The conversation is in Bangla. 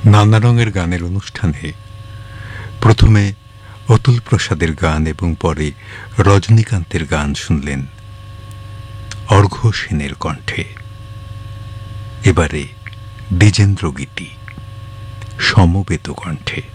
নানা রঙের গানের অনুষ্ঠানে প্রথমে অতুল প্রসাদের গান এবং পরে রজনীকান্তের গান শুনলেন অর্ঘ্য সেনের কণ্ঠে। এবারে দ্বিজেন্দ্র গীতি সমবেত কণ্ঠে।